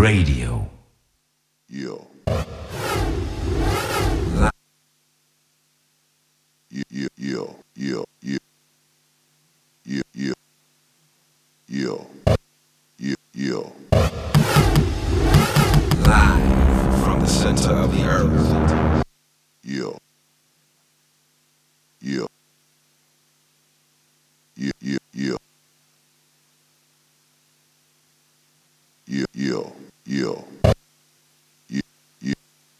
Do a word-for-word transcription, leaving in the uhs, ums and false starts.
Radio. Yo. Yo, yo, yo, yo, yo, yo, yo, yo, yo, yo. Live from the center of the earth. Yo.